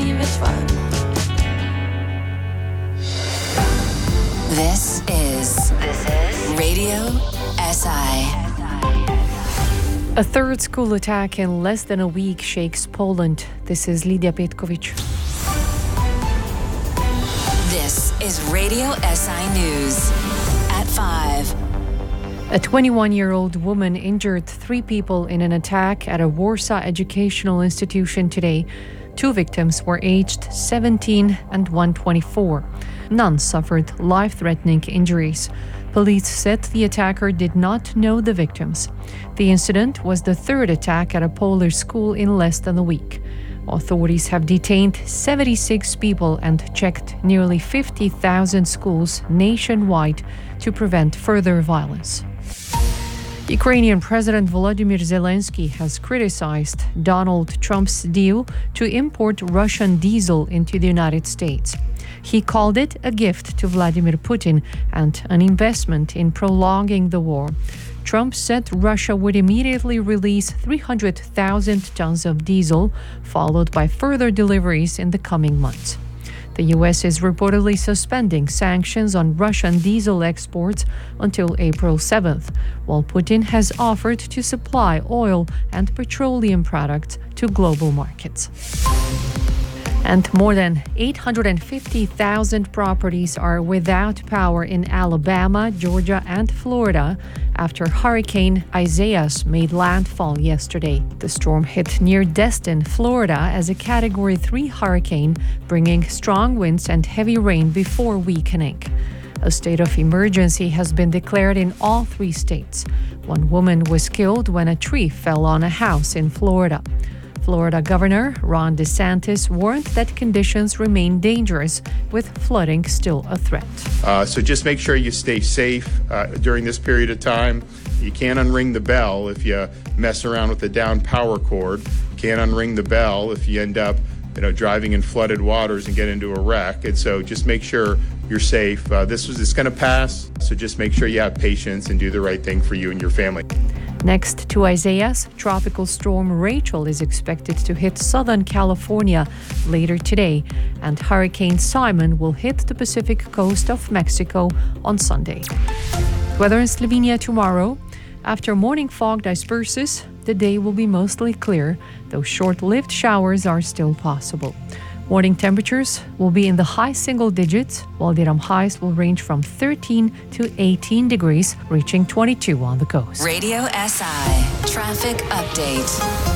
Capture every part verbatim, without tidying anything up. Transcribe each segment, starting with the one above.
livet fun. This is This is Radio S I. A third school attack in less than a week shakes Poland. This is Lidia Petkovic. This is Radio S I News at five. A twenty-one-year-old woman injured three people in an attack at a Warsaw educational institution today. Two victims were aged seventeen and one twenty-four. None suffered life-threatening injuries. Police said the attacker did not know the victims. The incident was the third attack at a Polish school in less than a week. Authorities have detained seventy-six people and checked nearly fifty thousand schools nationwide to prevent further violence. Ukrainian President Volodymyr Zelensky has criticized Donald Trump's deal to import Russian diesel into the United States. He called it a gift to Vladimir Putin and an investment in prolonging the war. Trump said Russia would immediately release three hundred thousand tons of diesel, followed by further deliveries in the coming months. The U S is reportedly suspending sanctions on Russian diesel exports until April seventh, while Putin has offered to supply oil and petroleum products to global markets. And more than eight hundred fifty thousand properties are without power in Alabama, Georgia, and Florida after Hurricane Isaias made landfall yesterday. The storm hit near Destin, Florida, as a Category three hurricane, bringing strong winds and heavy rain before weakening. A state of emergency has been declared in all three states. One woman was killed when a tree fell on a house in Florida. Florida Governor Ron DeSantis warned that conditions remain dangerous, with flooding still a threat. Uh, so just make sure you stay safe uh, during this period of time. You can't unring the bell if you mess around with the down power cord. You can't unring the bell if you end up, you know, driving in flooded waters and get into a wreck. And so just make sure you're safe. Uh, this was it's going to pass, so just make sure you have patience and do the right thing for you and your family. Next to Isaias, tropical storm Rachel is expected to hit Southern California later today, and Hurricane Simon will hit the Pacific coast of Mexico on Sunday. Weather in Slovenia tomorrow. After morning fog disperses, the day will be mostly clear, though short-lived showers are still possible. Morning temperatures will be in the high single digits, while the highs will range from thirteen to eighteen degrees, reaching twenty-two on the coast. Radio S I Traffic Update.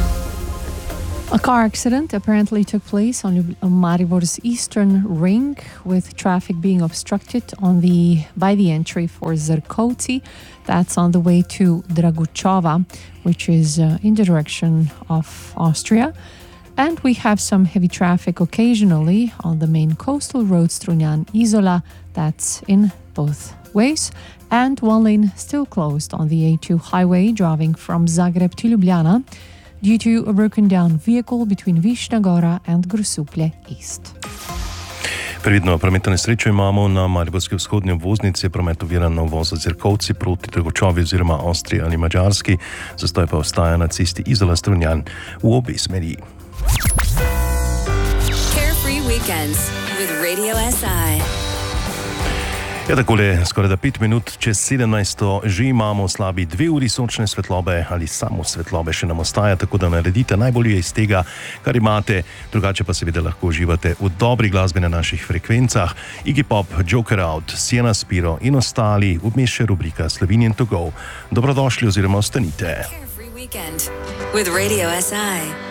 A car accident apparently took place on Maribor's eastern ring, with traffic being obstructed on the by the entry for Zrkovci. That's on the way to Dragučova, which is uh, in the direction of Austria. And we have some heavy traffic occasionally on the main coastal road Strunjan-Izola. That's in both ways. And one lane still closed on the A two highway driving from Zagreb to Ljubljana due to a broken down vehicle between Višnja Gora and Grosuplje East. Previdno prometno nesrečo imamo na mariborski vzhodni obvoznici, promet oviran na uvozu Zrkovci proti Dragučovi oziroma Avstriji ali Madžarski, zastoj pa ostaja na cesti Izola-Strunjan v obe smeri. Carefree weekends with Radio S I. Ja, takole, skoraj da pet minut čez sedemnajsto, že imamo slabi dve uri sončne svetlobe ali samo svetlobe še nam ostaja, tako da naredite najbolje iz tega, kar imate, drugače pa seveda lahko uživate v dobri glasbi na naših frekvencah. Iggy Pop, Joker Out, Sienna Spiro in ostali, vmes še rubrika Slovenian to go. Dobrodošli oziroma ostanite. Carefree weekend with Radio S I.